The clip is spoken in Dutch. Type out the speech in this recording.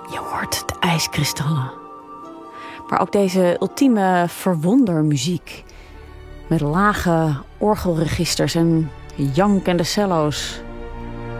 Je hoort de ijskristallen. Maar ook deze ultieme verwondermuziek. Met lage orgelregisters en jankende cello's.